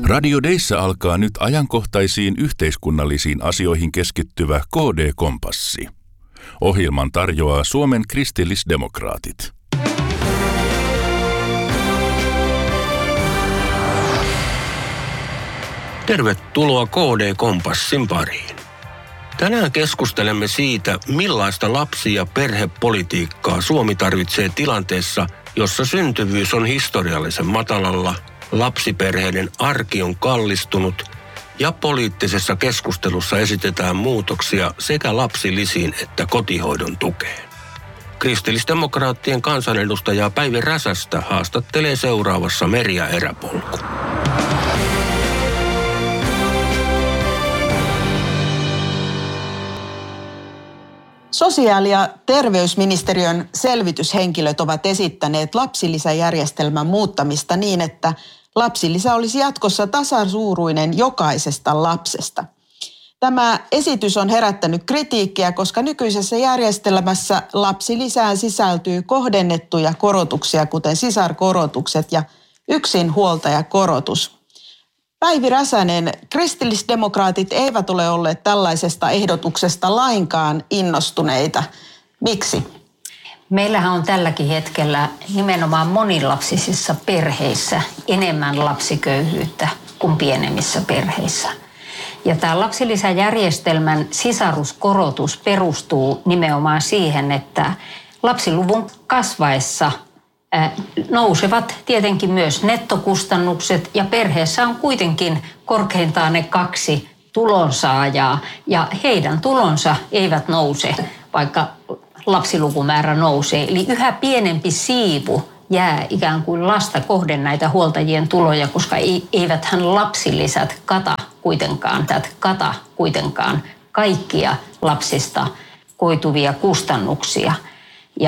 Radio Deissä alkaa nyt ajankohtaisiin yhteiskunnallisiin asioihin keskittyvä KD-kompassi. Ohjelman tarjoaa Suomen kristillisdemokraatit. Tervetuloa KD-kompassin pariin. Tänään keskustelemme siitä, millaista lapsi- ja perhepolitiikkaa Suomi tarvitsee tilanteessa, jossa syntyvyys on historiallisen matalalla, lapsiperheiden arki on kallistunut ja poliittisessa keskustelussa esitetään muutoksia sekä lapsilisiin että kotihoidon tukeen. Kristillisdemokraattien kansanedustajaa Päivi Räsästä haastattelee seuraavassa Merja Eräpolku. Sosiaali- ja terveysministeriön selvityshenkilöt ovat esittäneet lapsilisäjärjestelmän muuttamista niin, että lapsilisä olisi jatkossa tasasuuruinen jokaisesta lapsesta. Tämä esitys on herättänyt kritiikkiä, koska nykyisessä järjestelmässä lapsilisään sisältyy kohdennettuja korotuksia, kuten sisarkorotukset ja yksinhuoltajakorotus. Päivi Räsänen, kristillisdemokraatit eivät ole olleet tällaisesta ehdotuksesta lainkaan innostuneita. Miksi? Meillähän on tälläkin hetkellä nimenomaan monilapsisissa perheissä enemmän lapsiköyhyyttä kuin pienemmissä perheissä. Ja tämä lapsilisäjärjestelmän sisaruskorotus perustuu nimenomaan siihen, että lapsiluvun kasvaessa nousevat tietenkin myös nettokustannukset ja perheessä on kuitenkin korkeintaan ne 2 tulonsaajaa ja heidän tulonsa eivät nouse, vaikka lapsilukumäärä nousee. Eli yhä pienempi siivu jää ikään kuin lasta kohden näitä huoltajien tuloja, koska eiväthän lapsilisät kata kuitenkaan kaikkia lapsista koituvia kustannuksia.